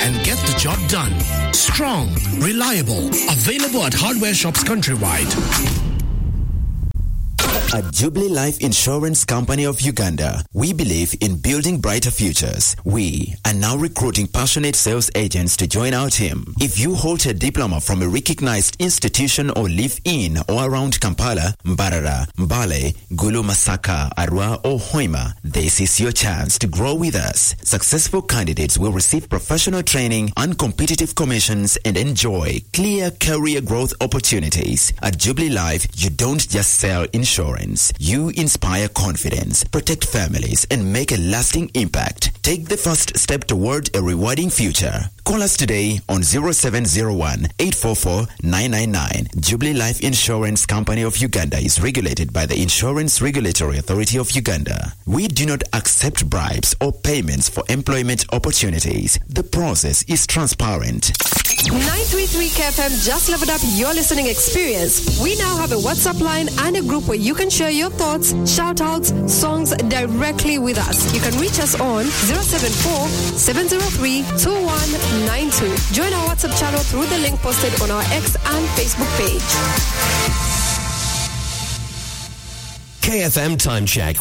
and get the job done. Strong, reliable, available at hardware shops countrywide. At Jubilee Life Insurance Company of Uganda, we believe in building brighter futures. We are now recruiting passionate sales agents to join our team. If you hold a diploma from a recognized institution or live in or around Kampala, Mbarara, Mbale, Gulu, Masaka, Arua, or Hoima, this is your chance to grow with us. Successful candidates will receive professional training and competitive commissions and enjoy clear career growth opportunities. At Jubilee Life, you don't just sell insurance. You inspire confidence, protect families, and make a lasting impact. Take the first step toward a rewarding future. Call us today on 0701-844-999. Jubilee Life Insurance Company of Uganda is regulated by the Insurance Regulatory Authority of Uganda. We do not accept bribes or payments for employment opportunities. The process is transparent. 933 KFM just leveled up your listening experience. We now have a WhatsApp line and a group where you can share your thoughts, shout-outs, songs directly with us. You can reach us on 074-703-2192. Join our WhatsApp channel through the link posted on our X and Facebook page. KFM Time Check.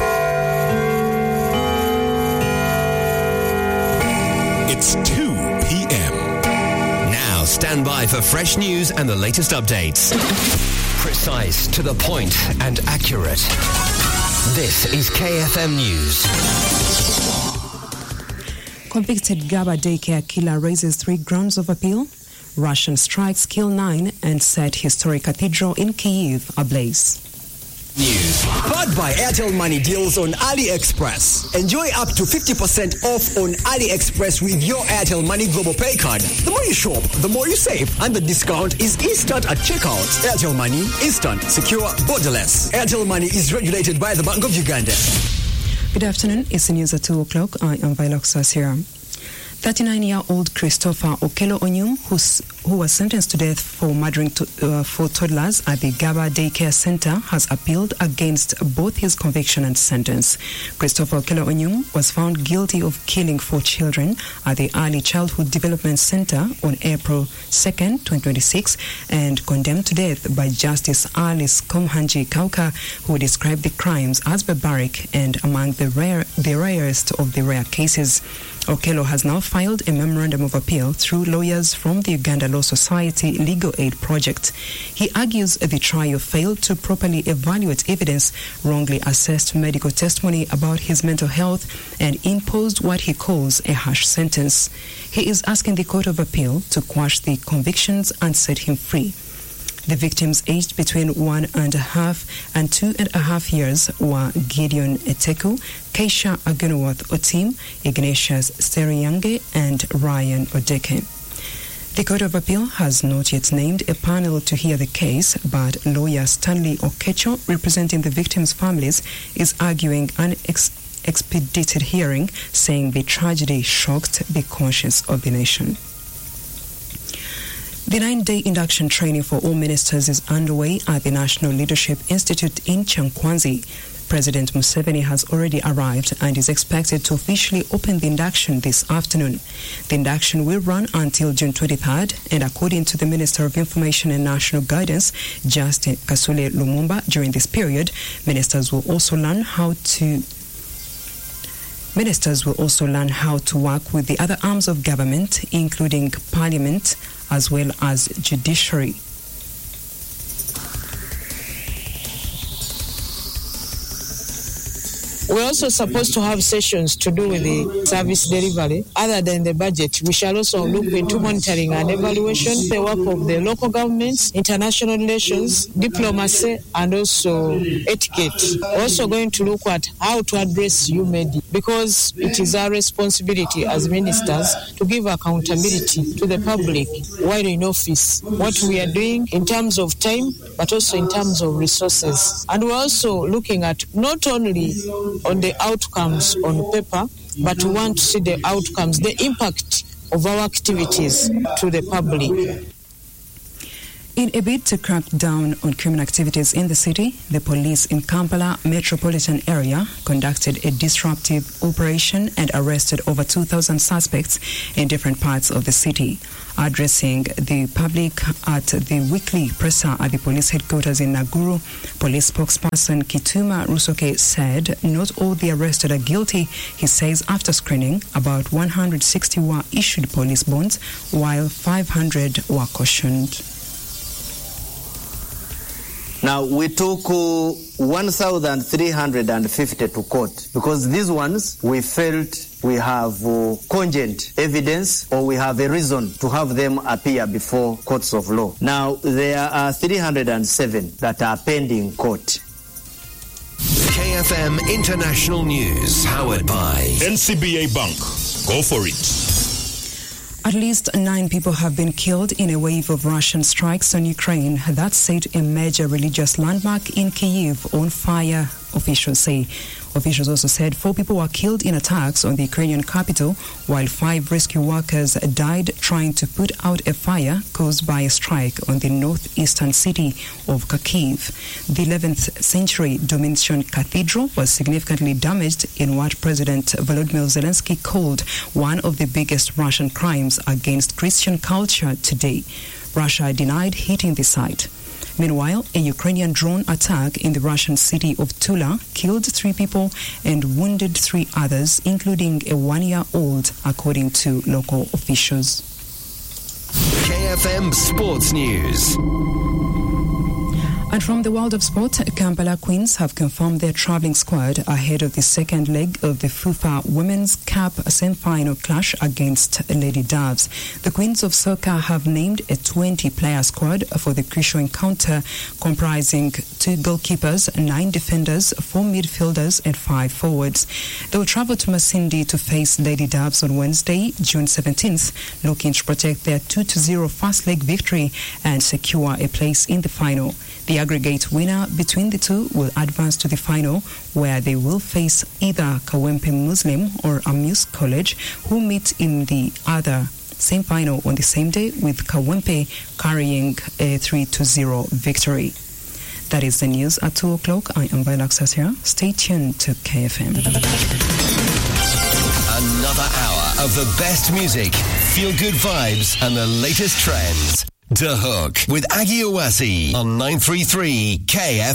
It's 2 p.m. Now stand by for fresh news and the latest updates. Precise, to the point, and accurate. This is KFM News. Convicted Gaba daycare killer raises 3 grounds of appeal. Russian strikes kill 9 and set historic cathedral in Kyiv ablaze. News. Powered by Airtel Money deals on AliExpress. Enjoy up to 50% off on AliExpress with your Airtel Money Global Pay card. The more you shop, the more you save. And the discount is instant at checkout. Airtel Money, instant, secure, borderless. Airtel Money is regulated by the Bank of Uganda. Good afternoon. It's the news at 2 o'clock. I am Vilox Sasira. 39-year-old Christopher Okello Onyum, who was sentenced to death for murdering 4 toddlers at the Gaba Daycare Center, has appealed against both his conviction and sentence. Christopher Okello Onyum was found guilty of killing 4 children at the Early Childhood Development Center on April 2nd, 2026, and condemned to death by Justice Alice Komhanji Kauka, who described the crimes as barbaric and among the rarest of the rare cases. Okello has now filed a memorandum of appeal through lawyers from the Uganda Law Society Legal Aid Project. He argues the trial failed to properly evaluate evidence, wrongly assessed medical testimony about his mental health, and imposed what he calls a harsh sentence. He is asking the Court of Appeal to quash the convictions and set him free. The victims, aged between 1.5 and 2.5 years, were Gideon Eteku, Keisha Agunuwath Otim, Ignatius Steriyange, and Ryan Odeke. The Court of Appeal has not yet named a panel to hear the case, but lawyer Stanley Okecho, representing the victims' families, is arguing an expedited hearing, saying the tragedy shocked the conscience of the nation. The 9-day induction training for all ministers is underway at the National Leadership Institute in Chankwanzi. President Museveni has already arrived and is expected to officially open the induction this afternoon. The induction will run until June 23rd, and according to the Minister of Information and National Guidance, Justin Kasule Lumumba, during this period, ministers will also learn how to work with the other arms of government, including Parliament, as well as judiciary. We're also supposed to have sessions to do with the service delivery. Other than the budget, we shall also look into monitoring and evaluation, the work of the local governments, international relations, diplomacy, and also etiquette. We're also going to look at how to address UMED, because it is our responsibility as ministers to give accountability to the public while in office, what we are doing in terms of time, but also in terms of resources. And we're also looking at not only on the outcomes on paper, but we want to see the outcomes, the impact of our activities to the public. In a bid to crack down on criminal activities in the city, the police in Kampala metropolitan area conducted a disruptive operation and arrested over 2,000 suspects in different parts of the city. Addressing the public at the weekly presser at the police headquarters in Naguru, police spokesperson Kituma Rusoke said not all the arrested are guilty. He says after screening, about 160 were issued police bonds, while 500 were cautioned. Now, we took 1,350 to court because these ones we felt we have cogent evidence or we have a reason to have them appear before courts of law. Now, there are 307 that are pending court. KFM International News, powered by NCBA Bank. Go for it. At least 9 people have been killed in a wave of Russian strikes on Ukraine that set a major religious landmark in Kyiv on fire, officials say. Officials also said 4 people were killed in attacks on the Ukrainian capital, while 5 rescue workers died trying to put out a fire caused by a strike on the northeastern city of Kharkiv. The 11th century Domitian Cathedral was significantly damaged in what President Volodymyr Zelensky called one of the biggest Russian crimes against Christian culture today. Russia denied hitting the site. Meanwhile, a Ukrainian drone attack in the Russian city of Tula killed 3 people and wounded 3 others, including a 1-year-old, according to local officials. KFM Sports News. And from the world of sport, Kampala Queens have confirmed their travelling squad ahead of the second leg of the FIFA Women's Cup semi-final clash against Lady Doves. The Queens of Soccer have named a 20-player squad for the crucial encounter, comprising 2 goalkeepers, 9 defenders, 4 midfielders and 5 forwards. They will travel to Masindi to face Lady Doves on Wednesday, June 17th, looking to protect their 2-0 first leg victory and secure a place in the final. The aggregate winner between the two will advance to the final, where they will face either Kawempe Muslim or Amuse College, who meet in the other same final on the same day, with Kawempe carrying a 3-0 victory. That is the news at 2 o'clock. I am Viola Xasia. Stay tuned to KFM. Another hour of the best music, feel-good vibes and the latest trends. The Hook with Aggie Owasi on 933 KFM.